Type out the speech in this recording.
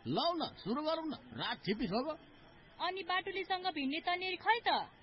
लौ न सुरु गरौँ न, रात छिपिस हो। अनि बाटुलीसँग भिड्ने तयारी खै त?